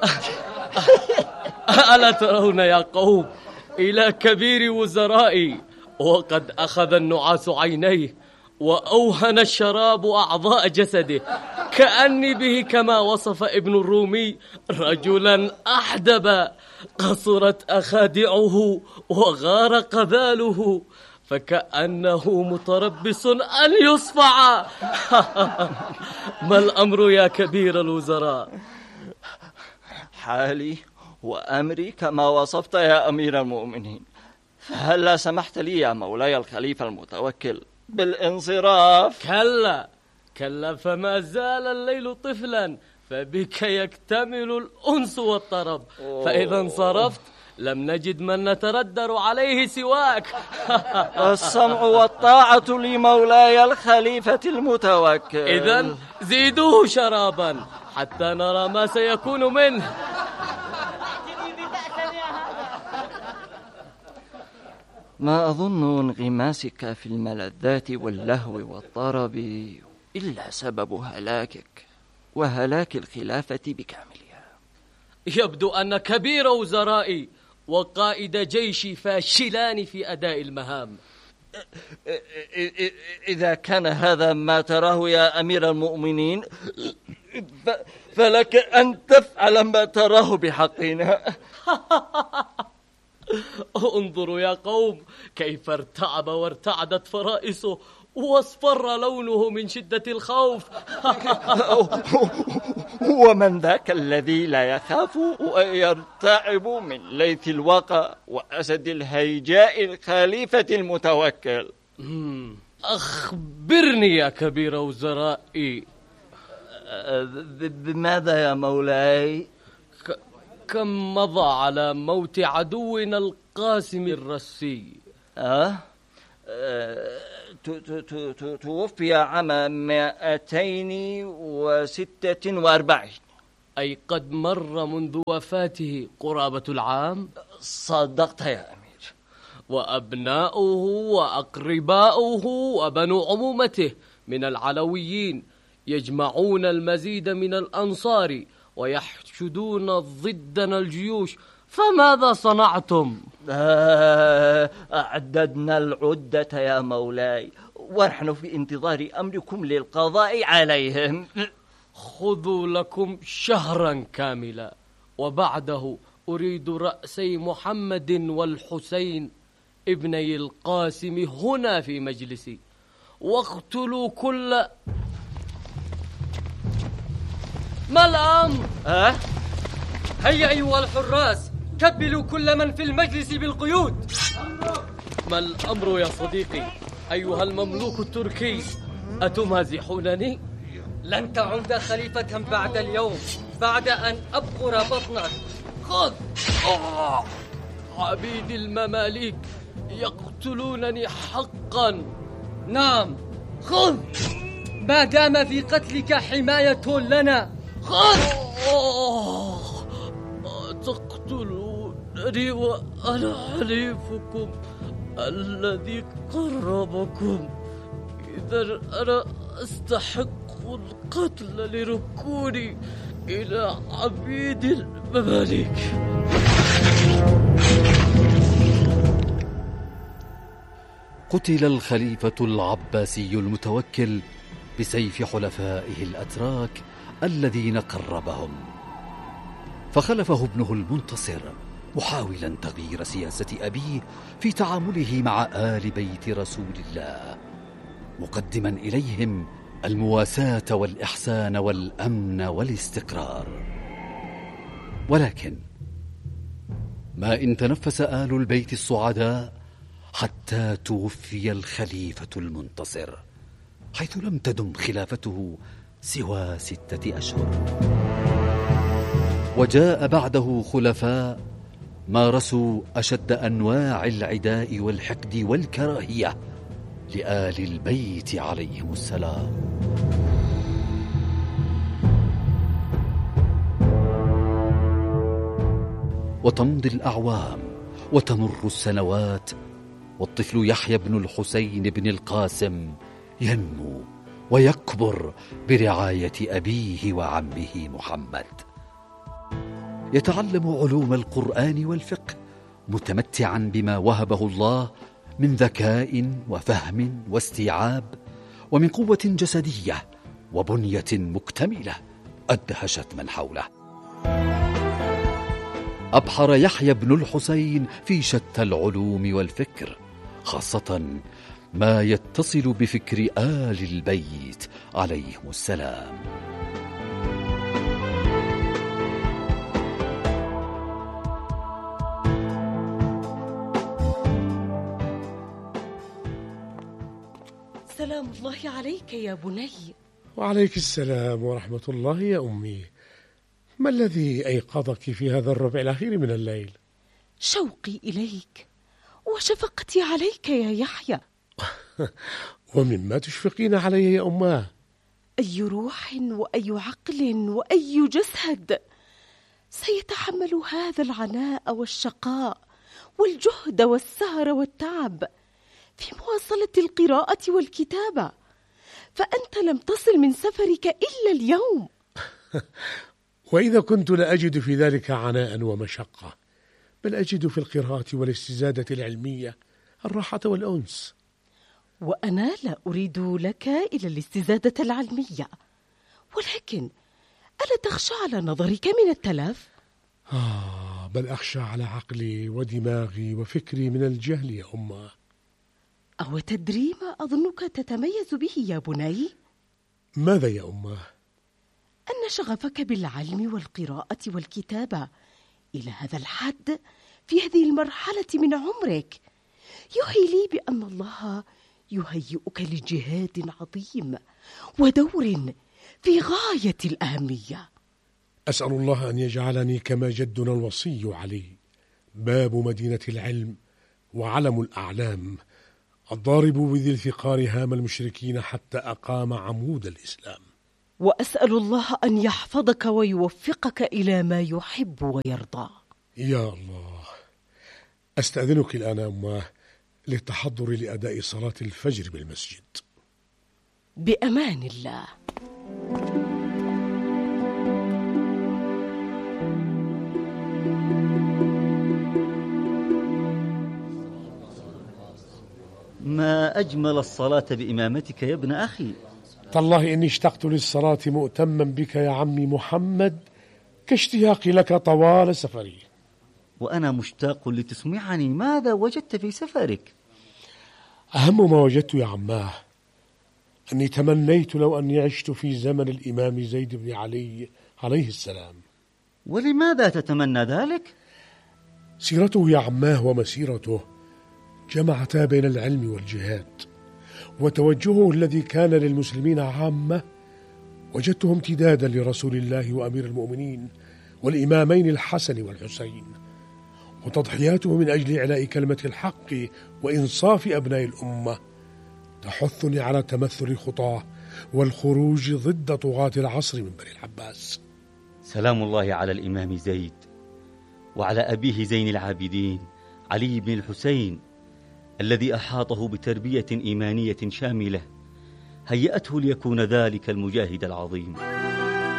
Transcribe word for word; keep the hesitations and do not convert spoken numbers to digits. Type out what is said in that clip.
ألا ترون يا قوم إلى كبير وزرائي وقد أخذ النعاس عينيه وأوهن الشراب أعضاء جسده، كأني به كما وصف ابن الرومي رجلا أحدبا قصرت أخادعه وغار قذاله، فكأنه متربص أن يصفع. ما الأمر يا كبير الوزراء؟ حالي وأمري كما وصفت يا أمير المؤمنين، فهلا سمحت لي يا مولاي الخليفة المتوكل بالانصراف؟ كلا كلا، فما زال الليل طفلا فبك يكتمل الأنس والطرب، فإذا انصرفت لم نجد من نتردر عليه سواك. السمع والطاعة لمولاي الخليفة المتوكل. إذن زيدوه شرابا حتى نرى ما سيكون منه. ما أظن انغماسك في الملذات واللهو والطرب إلا سبب هلاكك وهلاك الخلافة بكاملها. يبدو أن كبير وزرائي وقائد جيشي فاشلان في أداء المهام. إذا كان هذا ما تراه يا أمير المؤمنين فلك أن تفعل ما تراه بحقنا. انظروا يا قوم كيف ارتعب وارتعدت فرائسه واصفر لونه من شدة الخوف. ومن ذاك الذي لا يخاف ويرتعب من ليث الوقى وأسد الهيجاء الخليفة المتوكل؟ أخبرني يا كبير وزرائي. بماذا يا مولاي؟ كم مضى على موت عدونا القاسم الرسي؟ أه؟ أه... توفي عام مائتين وستة وأربعين. أي قد مر منذ وفاته قرابة العام؟ صدقت يا أمير. وأبناؤه وأقرباؤه وبنو عمومته من العلويين يجمعون المزيد من الأنصار ويحشدون ضدنا الجيوش، فماذا صنعتم؟ أعددنا العدة يا مولاي ونحن في انتظار أمركم للقضاء عليهم. خذوا لكم شهرا كاملا وبعده أريد رأسي محمد والحسين ابني القاسم هنا في مجلسي، واقتلوا كل. ما الأمر؟ أه؟ هيا أيها الحراس كبلوا كل من في المجلس بالقيود. ما الأمر يا صديقي أيها المملوك التركي؟ أتمازحونني؟ لن تعود خليفة بعد اليوم بعد أن أبقر بطنك. خذ. آه. عبيد المماليك يقتلونني حقا. نعم خذ، ما دام في قتلك حماية لنا. خذ. آه. تقتلونني وأنا حليفكم الذي قربكم، إذا أنا أستحق القتل لركوني إلى عبيد المماليك. قتل الخليفة العباسي المتوكل بسيف حلفائه الأتراك الذين قربهم، فخلفه ابنه المنتصر محاولا تغيير سياسة أبيه في تعامله مع آل بيت رسول الله، مقدما إليهم المواساة والإحسان والأمن والاستقرار. ولكن ما إن تنفس آل البيت السعداء حتى توفي الخليفة المنتصر، حيث لم تدم خلافته سوى ستة أشهر. وجاء بعده خلفاء مارسوا أشد أنواع العداء والحقد والكراهية لآل البيت عليهم السلام. وتمضي الأعوام وتمر السنوات، والطفل يحيى بن الحسين بن القاسم ينمو ويكبر برعاية أبيه وعمه محمد. يتعلم علوم القرآن والفقه متمتعا بما وهبه الله من ذكاء وفهم واستيعاب، ومن قوة جسدية وبنية مكتملة أدهشت من حوله. أبحر يحيى بن الحسين في شتى العلوم والفكر، خاصة ما يتصل بفكر آل البيت عليهم السلام. سلام الله عليك يا بني. وعليك السلام ورحمة الله يا أمي. ما الذي أيقظك في هذا الربع الأخير من الليل؟ شوقي إليك وشفقتي عليك يا يحيى. ومما تشفقين علي يا أماه؟ أي روح وأي عقل وأي جسد سيتحمل هذا العناء والشقاء والجهد والسهر والتعب في مواصلة القراءة والكتابة، فأنت لم تصل من سفرك إلا اليوم. وإذا كنت لأجد في ذلك عناء ومشقة، بل أجد في القراءة والاستزادة العلمية الراحة والأنس. وأنا لا أريد لك إلا الاستزادة العلمية، ولكن ألا تخشى على نظرك من التلف؟ آه بل أخشى على عقلي ودماغي وفكري من الجهل يا أمه. أو تدري ما أظنك تتميز به يا بني؟ ماذا يا أمه؟ أن شغفك بالعلم والقراءة والكتابة إلى هذا الحد في هذه المرحلة من عمرك يوحي لي بأن الله يهيئك لجهاد عظيم ودور في غاية الأهمية. أسأل الله أن يجعلني كما جدنا الوصي علي، باب مدينة العلم وعلم الأعلام، الضارب بذي الثقار هام المشركين حتى أقام عمود الإسلام. وأسأل الله أن يحفظك ويوفقك إلى ما يحب ويرضى. يا الله. أستأذنك الآن أماه للتحضر لأداء صلاة الفجر بالمسجد. بأمان الله. ما أجمل الصلاة بإمامتك يا ابن أخي. تالله إني اشتقت للصلاة مؤتما بك يا عمي محمد كاشتياقي لك طوال سفري. وأنا مشتاق لتسمعني ماذا وجدت في سفرك. أهم ما وجدت يا عماه أني تمنيت لو أني عشت في زمن الإمام زيد بن علي عليه السلام. ولماذا تتمنى ذلك؟ سيرته يا عماه ومسيرته جمعتا بين العلم والجهاد، وتوجهه الذي كان للمسلمين عامة وجدته امتدادا لرسول الله وأمير المؤمنين والإمامين الحسن والحسين، وتضحياته من أجل إعلاء كلمة الحق وإنصاف أبناء الأمة تحثني على تمثل الخطاة والخروج ضد طغاة العصر من بني العباس. سلام الله على الإمام زيد وعلى أبيه زين العابدين علي بن الحسين الذي أحاطه بتربية إيمانية شاملة هيأته ليكون ذلك المجاهد العظيم.